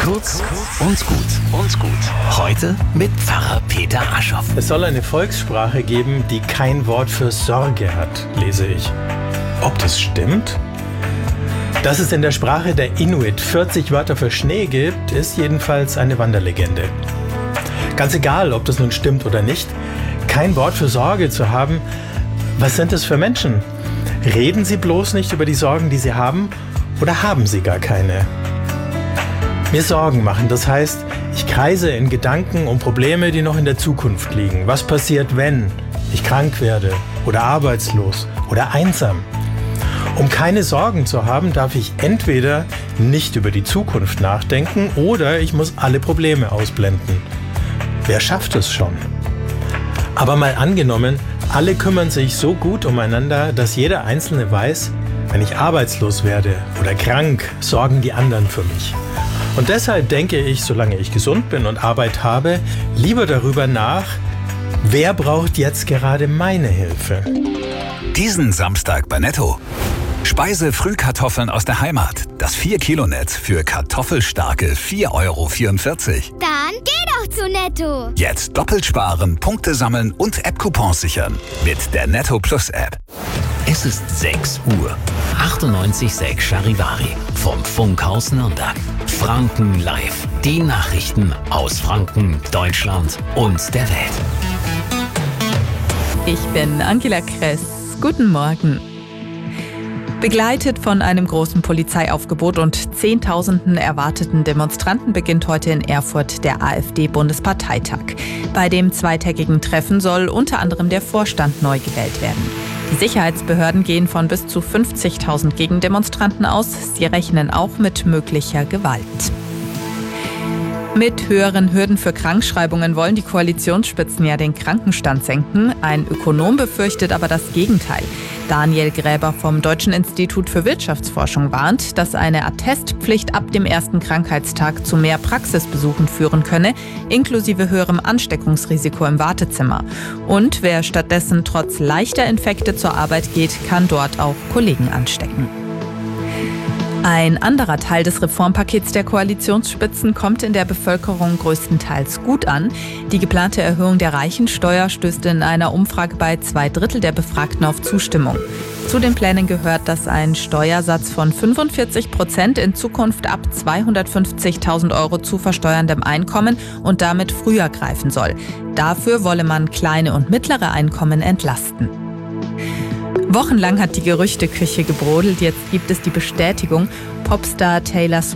Kurz und gut. Heute mit Pfarrer Peter Aschoff. Es soll eine Volkssprache geben, die kein Wort für Sorge hat, lese ich. Ob das stimmt? Dass es in der Sprache der Inuit 40 Wörter für Schnee gibt, ist jedenfalls eine Wanderlegende. Ganz egal, ob das nun stimmt oder nicht, kein Wort für Sorge zu haben, was sind das für Menschen? Reden sie bloß nicht über die Sorgen, die sie haben, oder haben sie gar keine? Mir Sorgen machen, das heißt, ich kreise in Gedanken um Probleme, die noch in der Zukunft liegen. Was passiert, wenn ich krank werde oder arbeitslos oder einsam? Um keine Sorgen zu haben, darf ich entweder nicht über die Zukunft nachdenken oder ich muss alle Probleme ausblenden. Wer schafft es schon? Aber mal angenommen, alle kümmern sich so gut umeinander, dass jeder Einzelne weiß, wenn ich arbeitslos werde oder krank, sorgen die anderen für mich. Und deshalb denke ich, solange ich gesund bin und Arbeit habe, lieber darüber nach, wer braucht jetzt gerade meine Hilfe? Diesen Samstag bei Netto. Speise-Frühkartoffeln aus der Heimat. Das 4-Kilo-Netz für kartoffelstarke 4,44 €. Dann geh doch zu Netto. Jetzt doppelt sparen, Punkte sammeln und App-Coupons sichern. Mit der Netto Plus App. Es ist 6 Uhr. 98,6 Charivari vom Funkhaus Nürnberg. Franken live. Die Nachrichten aus Franken, Deutschland und der Welt. Ich bin Angela Kress. Guten Morgen. Begleitet von einem großen Polizeiaufgebot und Zehntausenden erwarteten Demonstranten beginnt heute in Erfurt der AfD-Bundesparteitag. Bei dem zweitägigen Treffen soll unter anderem der Vorstand neu gewählt werden. Die Sicherheitsbehörden gehen von bis zu 50.000 Gegendemonstranten aus. Sie rechnen auch mit möglicher Gewalt. Mit höheren Hürden für Krankschreibungen wollen die Koalitionsspitzen ja den Krankenstand senken. Ein Ökonom befürchtet aber das Gegenteil. Daniel Gräber vom Deutschen Institut für Wirtschaftsforschung warnt, dass eine Attestpflicht ab dem ersten Krankheitstag zu mehr Praxisbesuchen führen könne, inklusive höherem Ansteckungsrisiko im Wartezimmer. Und wer stattdessen trotz leichter Infekte zur Arbeit geht, kann dort auch Kollegen anstecken. Ein anderer Teil des Reformpakets der Koalitionsspitzen kommt in der Bevölkerung größtenteils gut an. Die geplante Erhöhung der Reichensteuer stößt in einer Umfrage bei 2/3 der Befragten auf Zustimmung. Zu den Plänen gehört, dass ein Steuersatz von 45% in Zukunft ab 250.000 € zu versteuerndem Einkommen und damit früher greifen soll. Dafür wolle man kleine und mittlere Einkommen entlasten. Wochenlang hat die Gerüchteküche gebrodelt, jetzt gibt es die Bestätigung. Popstar Taylor